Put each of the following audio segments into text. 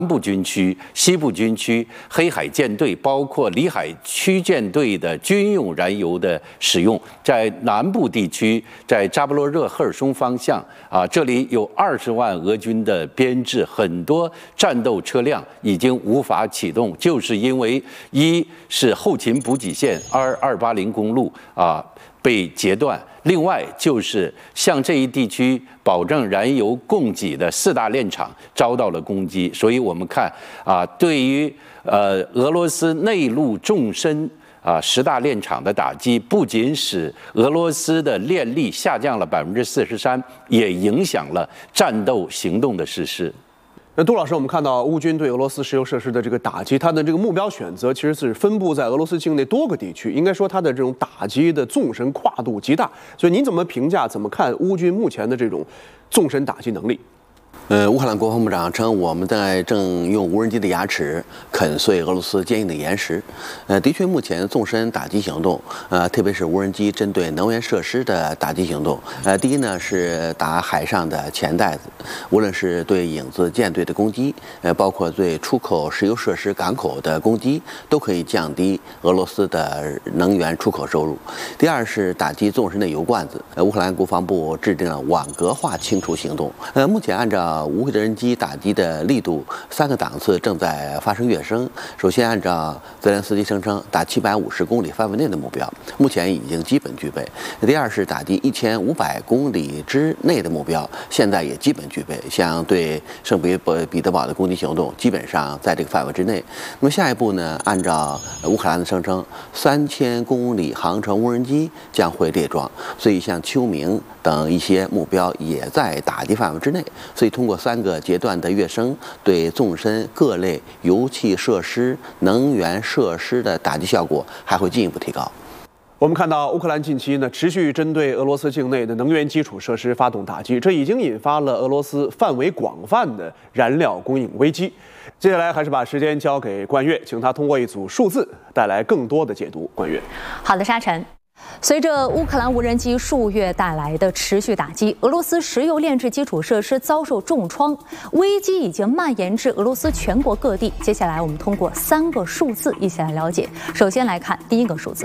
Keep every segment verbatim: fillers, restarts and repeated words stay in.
南部军区、西部军区、黑海舰队，包括里海区舰队的军用燃油的使用，在南部地区，在扎波罗热赫尔松方向啊，这里有二十万俄军的编制，很多战斗车辆已经无法启动，就是因为一是后勤补给线二二八零公路啊被截断。另外就是像这一地区保证燃油供给的四大炼厂遭到了攻击，所以我们看啊，对于呃俄罗斯内陆纵深啊十大炼厂的打击，不仅使俄罗斯的炼力下降了百分之四十三，也影响了战斗行动的实施。 那杜老师，我们看到乌军对俄罗斯石油设施的这个打击，它的这个目标选择其实是分布在俄罗斯境内多个地区，应该说它的这种打击的纵深跨度极大。所以您怎么评价、怎么看乌军目前的这种纵深打击能力？ 呃，乌克兰国防部长称，我们在正用无人机的牙齿啃碎俄罗斯坚硬的岩石。呃，的确，目前纵深打击行动，呃，特别是无人机针对能源设施的打击行动，呃，第一呢是打海上的钱袋子，无论是对影子舰队的攻击，呃，包括对出口石油设施港口的攻击，都可以降低俄罗斯的能源出口收入。第二是打击纵深的油罐子，呃，乌克兰国防部制定了网格化清除行动。呃，目前按照无人机打击的力度，三个档次正在发生跃升。首先，按照泽连斯基声称打七百五十公里范围内的目标，目前已经基本具备。第二是打击一千五百公里之内的目标，现在也基本具备。像对圣彼彼得堡的攻击行动，基本上在这个范围之内。那么下一步呢？按照乌克兰的声称，三千公里航程无人机将会列装，所以像秋明等一些目标也在打击范围之内。所以通过三个阶段的跃升，对纵深各类油气设施、能源设施的打击效果还会进一步提高。 我们看到乌克兰近期呢持续针对俄罗斯境内的能源基础设施发动打击，这已经引发了俄罗斯范围广泛的燃料供应危机。接下来还是把时间交给冠岳，请他通过一组数字带来更多的解读。冠岳， 好的，沙尘。随着乌克兰无人机数月带来的持续打击，俄罗斯石油炼制基础设施遭受重创，危机已经蔓延至俄罗斯全国各地。接下来我们通过三个数字一起来了解。首先来看第一个数字，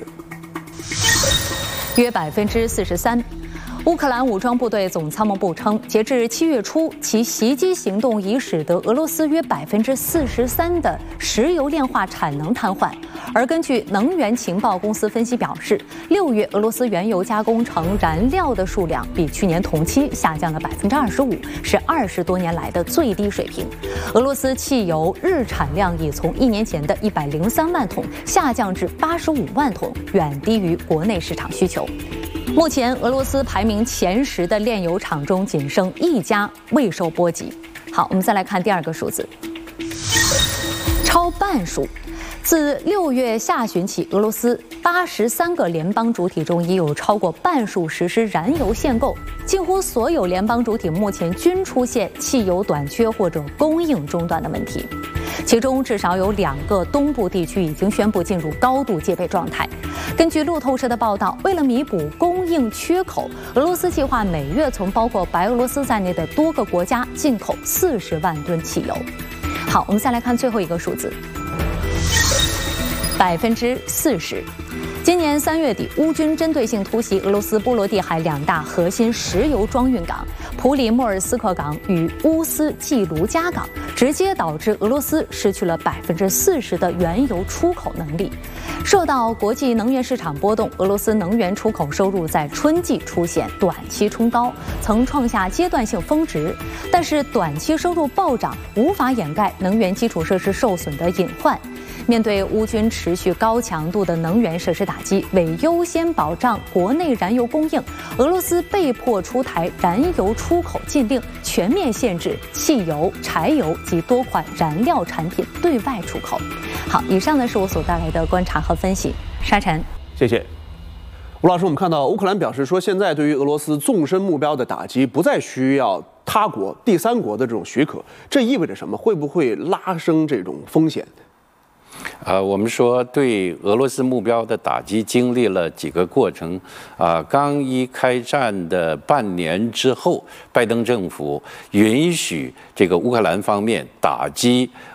约百分之四十三。乌克兰武装部队总参谋部称，截至七月初，其袭击行动已使得俄罗斯约百分之四十三的石油炼化产能瘫痪。而根据能源情报公司分析表示，六月俄罗斯原油加工成燃料的数量比去年同期下降了百分之二十五，是二十多年来的最低水平。俄罗斯汽油日产量已从一年前的一百零三万桶下降至八十五万桶，远低于国内市场需求。目前，俄罗斯排名前十的炼油厂中仅剩一家未受波及。好，我们再来看第二个数字，超半数。自六月下旬起，俄罗斯八十三个联邦主体中已有超过半数实施燃油限购，几乎所有联邦主体目前均出现汽油短缺或者供应中断的问题。其中至少有两个东部地区已经宣布进入高度戒备状态。根据路透社的报道，为了弥补供应缺口，俄罗斯计划每月从包括白俄罗斯在内的多个国家进口四十万吨汽油。好，我们再来看最后一个数字，百分之四十。今年三月底，乌军针对性突袭俄罗斯波罗的海两大核心石油装运港普里莫尔斯克港与乌斯季卢加港，直接导致俄罗斯失去了百分之四十的原油出口能力。受到国际能源市场波动，俄罗斯能源出口收入在春季出现短期冲高，曾创下阶段性峰值。但是短期收入暴涨无法掩盖能源基础设施受损的隐患。面对乌军持续高强度的能源设施打击，为优先保障国内燃油供应，俄罗斯被迫出台燃油出口禁令，全面限制汽油、柴油及多款燃料产品对外出口。好，以上呢是我所带来的观察和分析。沙尘， 谢谢吴老师。我们看到乌克兰表示说，现在对于俄罗斯纵深目标的打击不再需要他国第三国的这种许可，这意味着什么？会不会拉升这种风险？ 啊，我们说对俄罗斯目标的打击经历了几个过程啊。刚一开战的半年之后，拜登政府允许这个乌克兰方面打击